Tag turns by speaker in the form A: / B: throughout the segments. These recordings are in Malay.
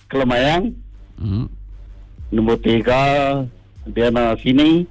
A: Kelamayang. Nombor 3 Diana Sini.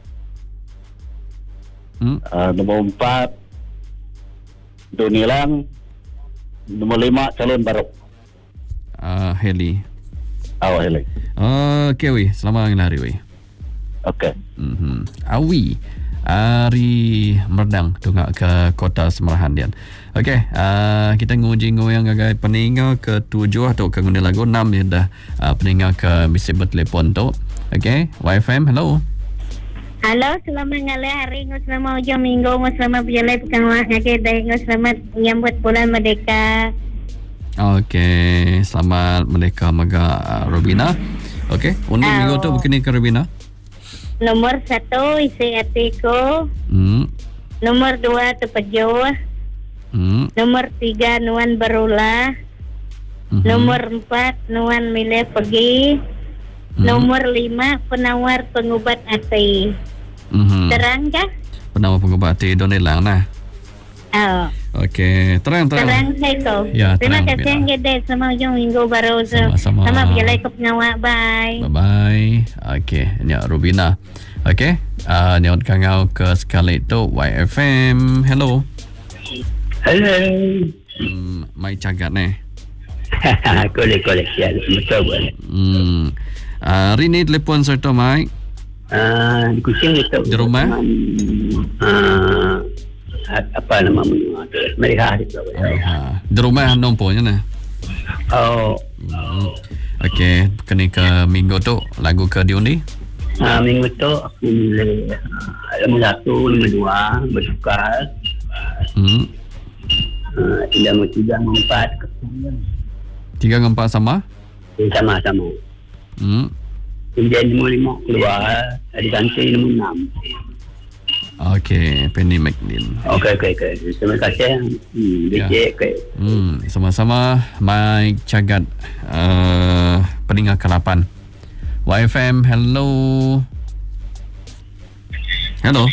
A: Nombor 4 Donilang. Nombor 5 calon baru.
B: Heli.
A: Heli.
B: Okey weh, selamat hari weh.
A: Okey.
B: Awi Ari Merdang tungak ke Kota Semerahan Dian. Okey, kita nguji ngoyang agak peninggal ke-7 atau ke guna lagu 6 dia dah peninggal ke bisik bertelepon tu. Okey, YFM, hello.
C: Halo, selamat hari, selamat hujung minggu, selamat berjalan pekan wakil dan selamat menyambut bulan Merdeka.
B: Okey, selamat Merdeka Maga Robina. Okey, undi minggu tu begini ke Robina.
C: Nomor 1 isi hatiku. Nomor 2 Tepejo. Nomor 3 Nuan Berulah. Nomor 4 Nuan Milih Pergi. Nomor 5 Penawar Pengubat Hati. Terang kah?
B: Penawar Pengubat Hati Donilang nah. Okey, terang.
C: Terang saya kau.
B: Ya,
C: terima
B: terang,
C: kasih yang gede sama hujung minggu baru.
B: Sama-sama.
C: Sama berjalan ke pengawak. Bye.
B: Bye. Okey, ni Rubina. Okey, ni kangau ke sekali tu YFM. Hello.
D: Hello.
B: Mai cagat ni.
D: Kolek ya, betul boleh.
B: Hari ni telefon serta Mai.
D: Di kucing itu.
B: Di rumah?
D: Apa nama mereka itu.
B: Di rumah nompornya nah. Okey, kena ke minggu tu lagu ke diundi?
D: Minggu tu aku milih nombor 1, nombor 2 Bersukar. Nombor 3, nombor 4
B: 3 dengan 4 sama?
D: Sama-sama. Kemudian nombor 5 keluar. Ada ganti nombor 6.
B: Okey, Penny McNeil.
D: Okey. Terima kasih. DJ.
B: Sama-sama Mike Cagat peninggal ke-8. YFM, hello. Hello.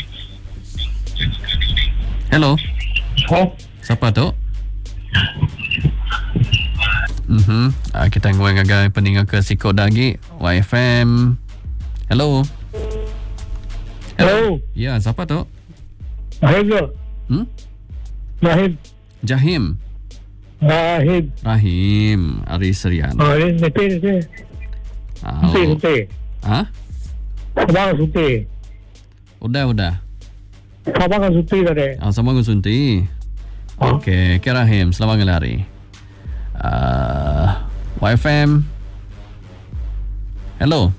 B: Siapa tu? Kita ngomong peninggal ke Sikot lagi. YFM. Hello. Ya, siapa tu? Jahim. Rahim. Ari Serian.
E: Nanti. Abang suntik.
B: Udah.
E: Abang kan suntik tadi.
B: Sama dengan suntik. Okey, Rahim. Selamat hari. YFM. Hello.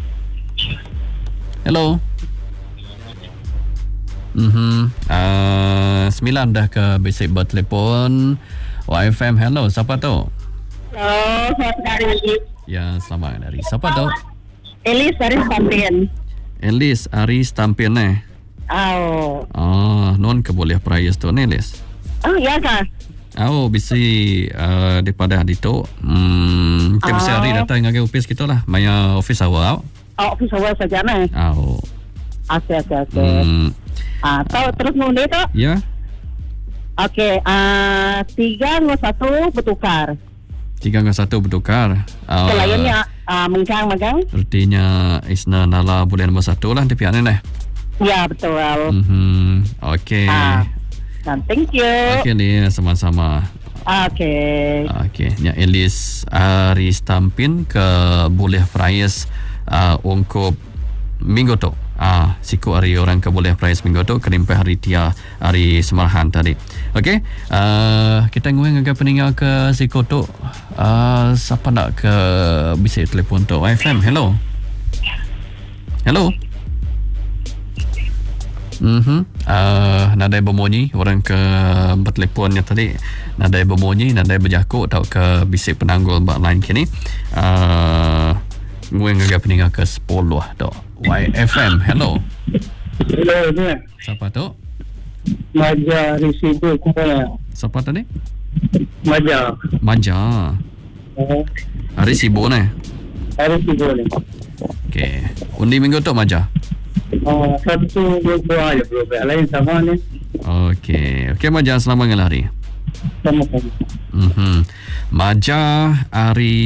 B: 9 dah ke basic bertelepon. YFM, hello. Siapa tu?
C: Halo, selamat hari.
B: Ya, selamat hari. Siapa tu?
C: Elis Aris Tampian.
B: Elis Aris Tampian non ke boleh price tu ni Elis?
C: Ya kah?
B: Bisi daripada hari tu kita mesti hari datang ke office kita lah. Maya office awal.
C: Office awal saja ni. Okey. Tahu terus ngundi tu?
B: Ya.
C: Okey, 3 dengan 1 bertukar.
B: 3 dengan 1 bertukar.
C: Kelayannya megang.
B: Artinya Isna Nala boleh nombor 1 lah di pihak ni.
C: Ya, betul.
B: Okey.
C: Thank you.
B: Okey ni sama-sama.
C: Okey.
B: Ni Elis Aris Tampin ke boleh price untuk minggu tu. Siku hari orang ke boleh price minggu tu kerimpai hari hari Semerahan tadi. Okey, kita ngomong agak peninggal ke siku tu. Siapa nak ke bisa telefon tu? YFM, hello. Nadai berbunyi orang ke berteleponnya tadi. Nadai berbunyi, nadai berjakuk atau ke bisik penanggul bak line kini. Ngomong agak peninggal ke 10 tu. YFM, hello. Siapa tu?
E: Maja Risibu Kuala.
B: Siapa tadi?
E: Maja.
B: Hari sibuk ni?
E: Hari sibuk ni.
B: Okey. Undi minggu tu Maja?
E: 1, 2 aja bro. Lain sama ni.
B: Okey. Maja, selamat hari.
E: Sama-sama.
B: Maja Ari